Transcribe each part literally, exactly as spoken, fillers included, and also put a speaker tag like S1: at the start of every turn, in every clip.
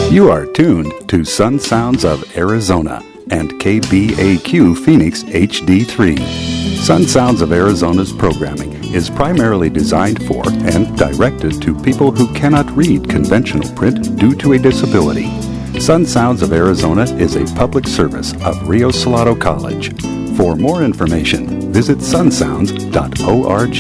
S1: You are tuned to Sun Sounds of Arizona and K B A Q Phoenix H D three. Sun Sounds of Arizona's programming is primarily designed for and directed to people who cannot read conventional print due to a disability. Sun Sounds of Arizona is a public service of Rio Salado College. For more information, visit sun sounds dot org.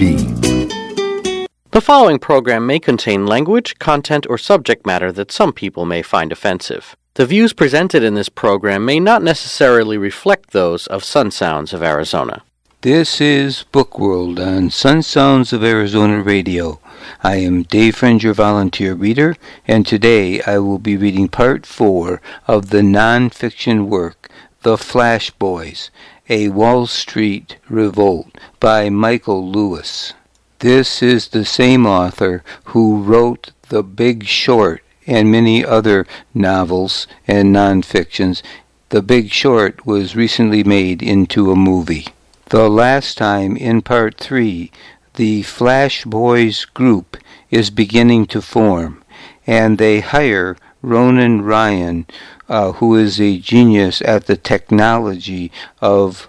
S2: The following program may contain language, content, or subject matter that some people may find offensive. The views presented in this program may not necessarily reflect those of Sun Sounds of Arizona.
S3: This is Book World on Sun Sounds of Arizona Radio. I am Dave Friend, your volunteer reader, and today I will be reading part four of the non-fiction work, The Flash Boys, A Wall Street Revolt by Michael Lewis. This is the same author who wrote The Big Short and many other novels and non-fictions. The Big Short was recently made into a movie. The last time, in part three, the Flash Boys group is beginning to form, and they hire Ronan Ryan, uh, who is a genius at the technology of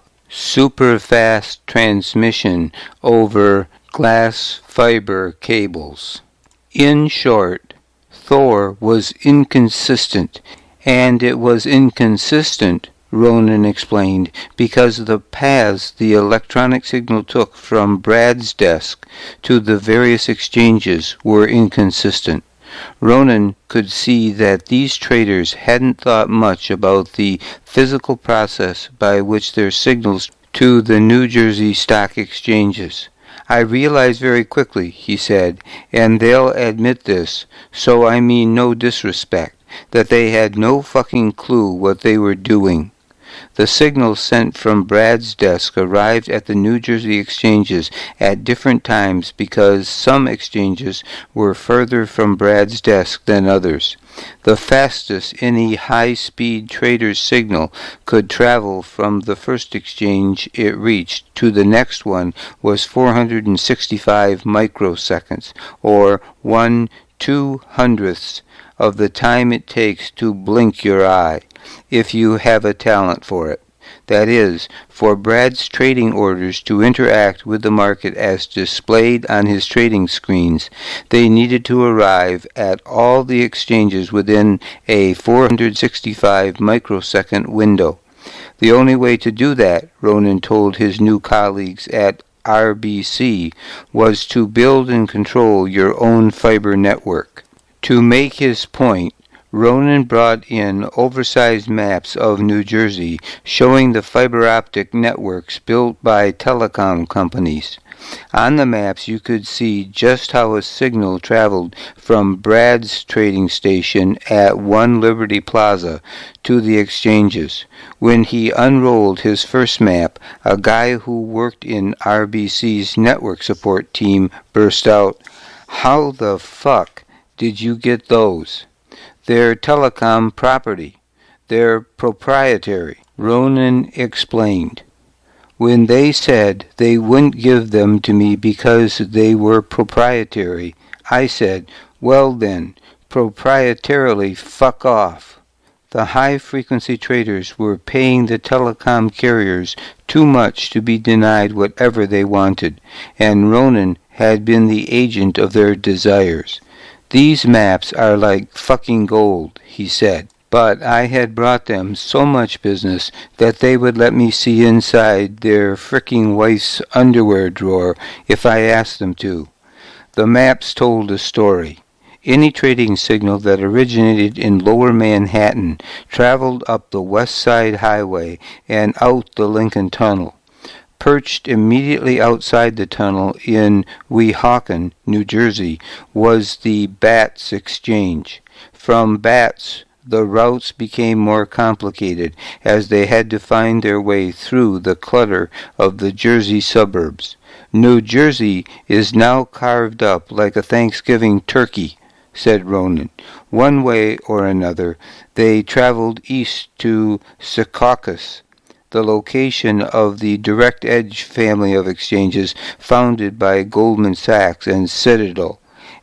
S3: super-fast transmission over glass fiber cables. In short, Thor was inconsistent, and it was inconsistent, Ronan explained, because the paths the electronic signal took from Brad's desk to the various exchanges were inconsistent. Ronan could see that these traders hadn't thought much about the physical process by which their signals to the New Jersey stock exchanges. I realized very quickly, he said, and they'll admit this, so I mean no disrespect, that they had no fucking clue what they were doing. The signals sent from Brad's desk arrived at the New Jersey exchanges at different times because some exchanges were further from Brad's desk than others. The fastest any high-speed trader's signal could travel from the first exchange it reached to the next one was four hundred sixty-five microseconds, or one two-hundredths of the time it takes to blink your eye, if you have a talent for it. That is, for Brad's trading orders to interact with the market as displayed on his trading screens, they needed to arrive at all the exchanges within a four hundred sixty-five microsecond window. The only way to do that, Ronan told his new colleagues at R B C, was to build and control your own fiber network. To make his point, Ronan brought in oversized maps of New Jersey showing the fiber optic networks built by telecom companies. On the maps you could see just how a signal traveled from Brad's trading station at One Liberty Plaza to the exchanges. When he unrolled his first map, a guy who worked in R B C's network support team burst out, "How the fuck did you get those? They're telecom property. They're proprietary," Ronan explained. "When they said they wouldn't give them to me because they were proprietary, I said, well then, proprietarily fuck off." The high-frequency traders were paying the telecom carriers too much to be denied whatever they wanted, and Ronan had been the agent of their desires. "These maps are like fucking gold," he said, "but I had brought them so much business that they would let me see inside their fricking wife's underwear drawer if I asked them to." The maps told a story. Any trading signal that originated in Lower Manhattan traveled up the West Side Highway and out the Lincoln Tunnel. Perched immediately outside the tunnel in Weehawken, New Jersey, was the Bats Exchange. From Bats, the routes became more complicated as they had to find their way through the clutter of the Jersey suburbs. New Jersey is now carved up like a Thanksgiving turkey, said Ronan. One way or another, they traveled east to Secaucus, the location of the Direct Edge family of exchanges founded by Goldman Sachs and Citadel,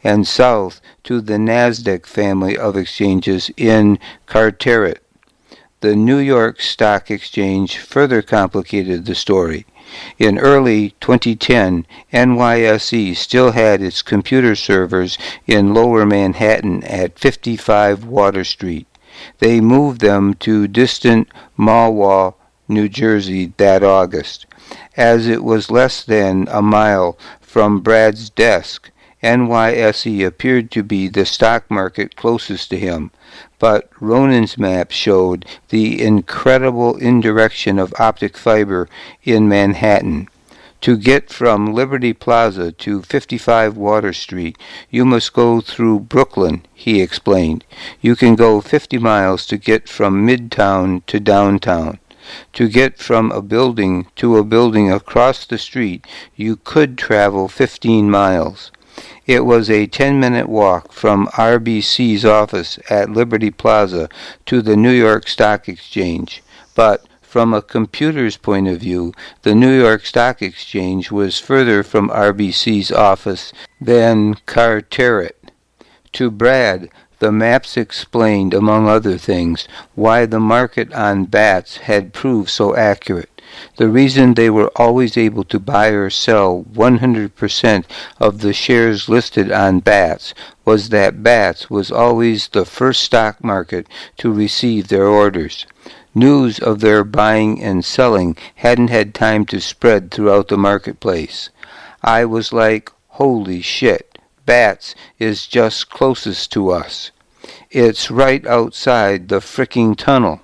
S3: and south to the Nasdaq family of exchanges in Carteret. The New York Stock Exchange further complicated the story. In early twenty ten, N Y S E still had its computer servers in Lower Manhattan at fifty-five Water Street. They moved them to distant Mahwah, New Jersey that August. As it was less than a mile from Brad's desk, N Y S E appeared to be the stock market closest to him, but Ronan's map showed the incredible indirection of optic fiber in Manhattan. To get from Liberty Plaza to fifty-five Water Street, you must go through Brooklyn, he explained. You can go fifty miles to get from Midtown to downtown. To get from a building to a building across the street, you could travel fifteen miles. It was a ten-minute walk from R B C's office at Liberty Plaza to the New York Stock Exchange, but from a computer's point of view, the New York Stock Exchange was further from R B C's office than Carteret. To Brad, the maps explained, among other things, why the market on bats had proved so accurate. The reason they were always able to buy or sell one hundred percent of the shares listed on bats was that bats was always the first stock market to receive their orders. News of their buying and selling hadn't had time to spread throughout the marketplace. I was like, holy shit, bats is just closest to us. It's right outside the fricking tunnel.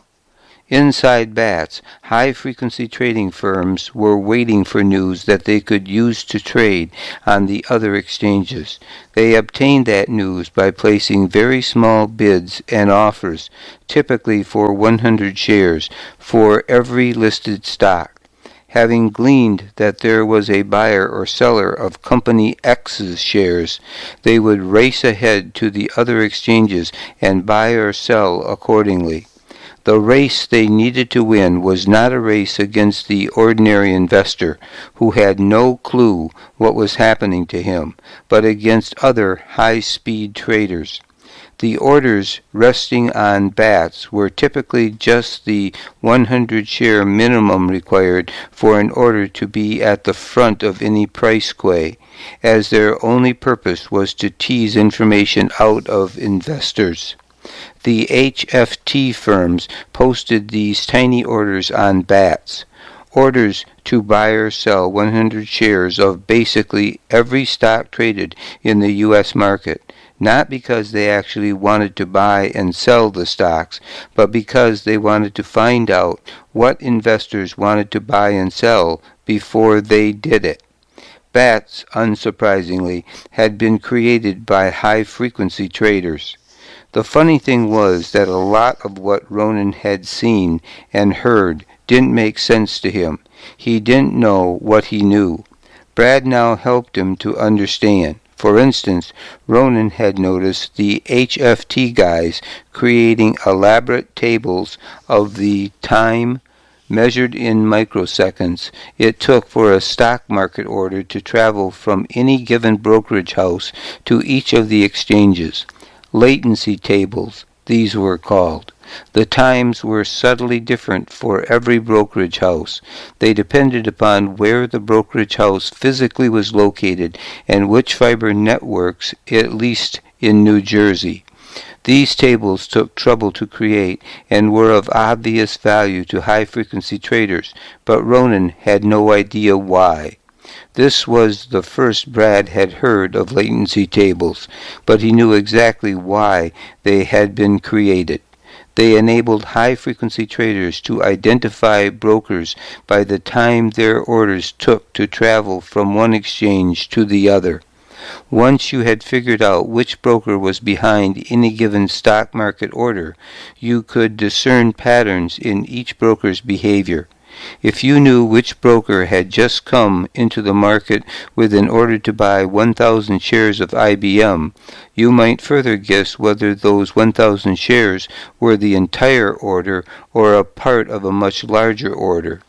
S3: Inside bats, high-frequency trading firms were waiting for news that they could use to trade on the other exchanges. They obtained that news by placing very small bids and offers, typically for one hundred shares, for every listed stock. Having gleaned that there was a buyer or seller of Company X's shares, they would race ahead to the other exchanges and buy or sell accordingly. The race they needed to win was not a race against the ordinary investor, who had no clue what was happening to him, but against other high-speed traders. The orders resting on bats were typically just the one hundred share minimum required for an order to be at the front of any price quay, as their only purpose was to tease information out of investors. The H F T firms posted these tiny orders on bats, orders to buy or sell one hundred shares of basically every stock traded in the U S market, not because they actually wanted to buy and sell the stocks, but because they wanted to find out what investors wanted to buy and sell before they did it. Bats, unsurprisingly, had been created by high-frequency traders. The funny thing was that a lot of what Ronan had seen and heard didn't make sense to him. He didn't know what he knew. Brad now helped him to understand. For instance, Ronan had noticed the H F T guys creating elaborate tables of the time, measured in microseconds, it took for a stock market order to travel from any given brokerage house to each of the exchanges. Latency tables, these were called. The times were subtly different for every brokerage house. They depended upon where the brokerage house physically was located and which fiber networks, at least in New Jersey. These tables took trouble to create and were of obvious value to high-frequency traders, but Ronan had no idea why. This was the first Brad had heard of latency tables, but he knew exactly why they had been created. They enabled high-frequency traders to identify brokers by the time their orders took to travel from one exchange to the other. Once you had figured out which broker was behind any given stock market order, you could discern patterns in each broker's behavior. If you knew which broker had just come into the market with an order to buy one thousand shares of I B M, you might further guess whether those one thousand shares were the entire order or a part of a much larger order.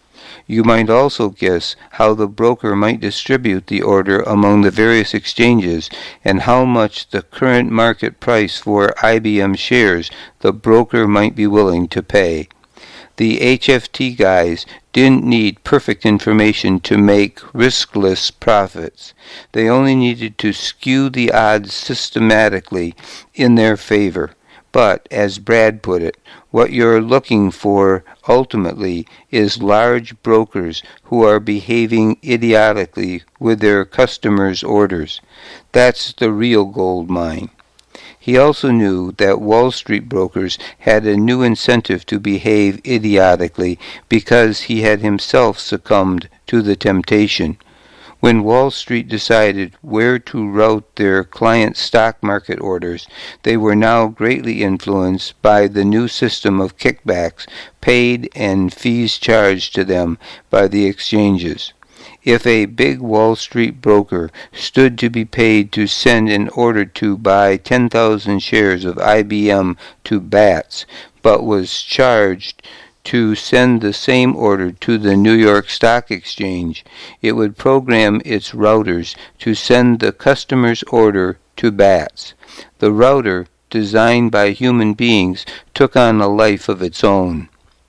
S3: You might also guess how the broker might distribute the order among the various exchanges and how much the current market price for I B M shares the broker might be willing to pay. The H F T guys didn't need perfect information to make riskless profits. They only needed to skew the odds systematically in their favor. But, as Brad put it, what you're looking for ultimately is large brokers who are behaving idiotically with their customers' orders. That's the real gold mine. He also knew that Wall Street brokers had a new incentive to behave idiotically because he had himself succumbed to the temptation. When Wall Street decided where to route their client stock market orders, they were now greatly influenced by the new system of kickbacks paid and fees charged to them by the exchanges. If a big Wall Street broker stood to be paid to send an order to buy ten thousand shares of I B M to Bats, but was charged to send the same order to the New York Stock Exchange, it would program its routers to send the customer's order to Bats. The router, designed by human beings, took on a life of its own.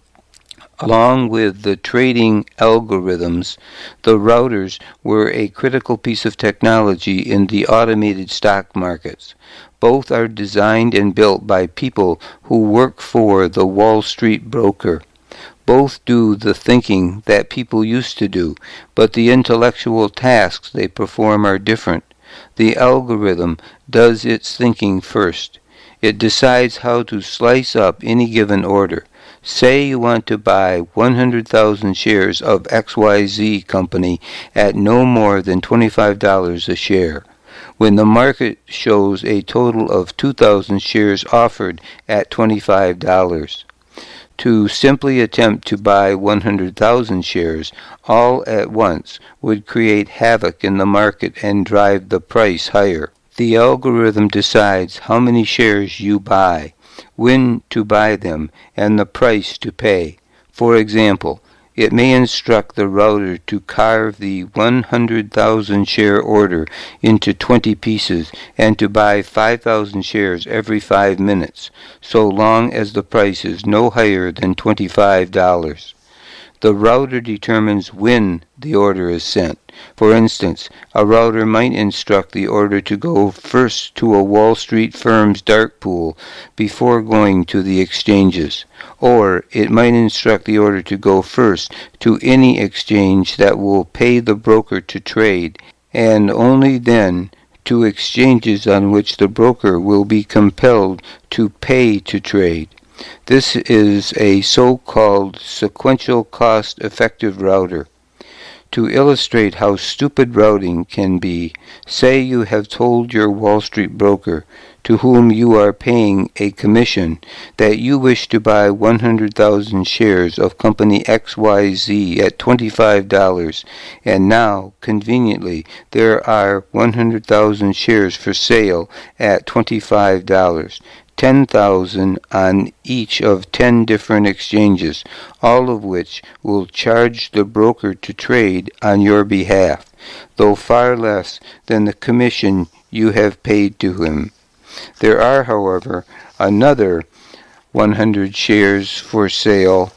S3: Along with the trading algorithms, the routers were a critical piece of technology in the automated stock markets. Both are designed and built by people who work for the Wall Street broker. Both do the thinking that people used to do, but the intellectual tasks they perform are different. The algorithm does its thinking first. It decides how to slice up any given order. Say you want to buy one hundred thousand shares of X Y Z company at no more than twenty-five dollars a share. When the market shows a total of two thousand shares offered at twenty-five dollars. To simply attempt to buy one hundred thousand shares all at once would create havoc in the market and drive the price higher. The algorithm decides how many shares you buy, when to buy them, and the price to pay. For example, it may instruct the router to carve the one hundred thousand share order into twenty pieces and to buy five thousand shares every five minutes, so long as the price is no higher than twenty-five dollars. The router determines when the order is sent. For instance, a router might instruct the order to go first to a Wall Street firm's dark pool before going to the exchanges, or it might instruct the order to go first to any exchange that will pay the broker to trade, and only then to exchanges on which the broker will be compelled to pay to trade. This is a so-called sequential cost-effective router. To illustrate how stupid routing can be, say you have told your Wall Street broker, to whom you are paying a commission, that you wish to buy one hundred thousand shares of company X Y Z at twenty-five dollars, and now, conveniently, there are one hundred thousand shares for sale at twenty-five dollars. ten thousand on each of ten different exchanges, all of which will charge the broker to trade on your behalf, though far less than the commission you have paid to him. There are, however, another one hundred shares for sale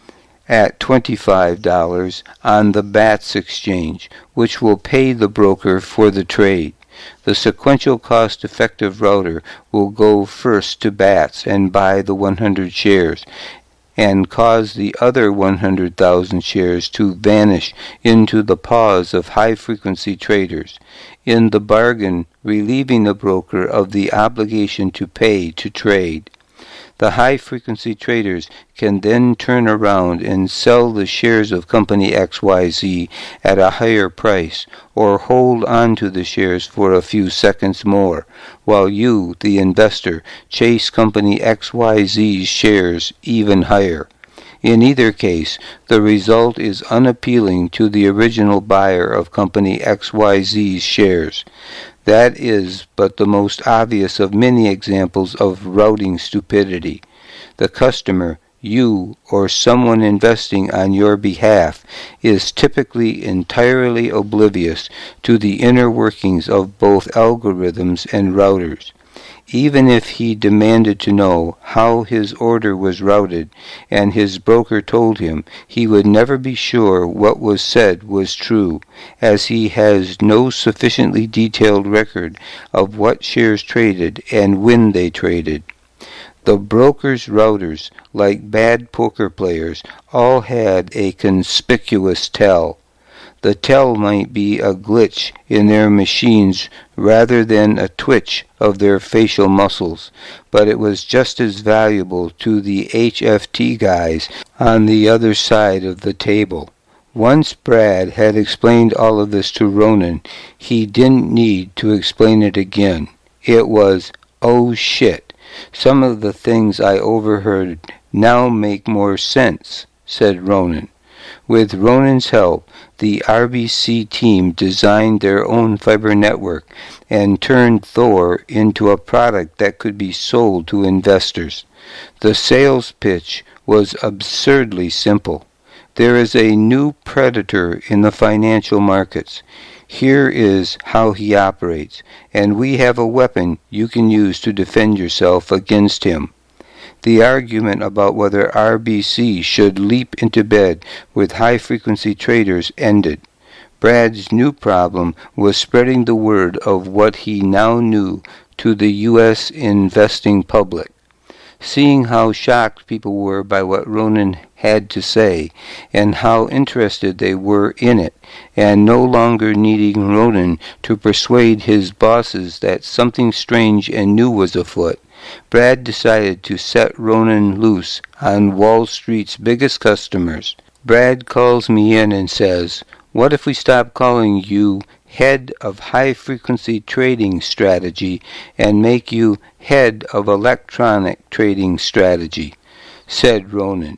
S3: at twenty-five dollars on the Bats exchange, which will pay the broker for the trade. The sequential cost-effective router will go first to Bats and buy the one hundred shares, and cause the other one hundred thousand shares to vanish into the paws of high-frequency traders, in the bargain relieving the broker of the obligation to pay to trade. The high-frequency traders can then turn around and sell the shares of company X Y Z at a higher price, or hold on to the shares for a few seconds more, while you, the investor, chase company X Y Z's shares even higher. In either case, the result is unappealing to the original buyer of company X Y Z's shares. That is but the most obvious of many examples of routing stupidity. The customer, you or someone investing on your behalf is typically entirely oblivious to the inner workings of both algorithms and routers. Even if he demanded to know how his order was routed and his broker told him, he would never be sure what was said was true, as he has no sufficiently detailed record of what shares traded and when they traded. The broker's routers, like bad poker players, all had a conspicuous tell. The tell might be a glitch in their machines rather than a twitch of their facial muscles, but it was just as valuable to the H F T guys on the other side of the table. Once Brad had explained all of this to Ronan, he didn't need to explain it again. It was, oh shit, some of the things I overheard now make more sense, said Ronan. With Ronan's help, the R B C team designed their own fiber network and turned Thor into a product that could be sold to investors. The sales pitch was absurdly simple. There is a new predator in the financial markets. Here is how he operates, and we have a weapon you can use to defend yourself against him. The argument about whether R B C should leap into bed with high-frequency traders ended. Brad's new problem was spreading the word of what he now knew to the U S investing public. Seeing how shocked people were by what Ronan had to say, and how interested they were in it, and no longer needing Ronan to persuade his bosses that something strange and new was afoot, Brad decided to set Ronan loose on Wall Street's biggest customers. Brad calls me in and says, "What if we stop calling you head of high-frequency trading strategy and make you head of electronic trading strategy?" Said Ronan,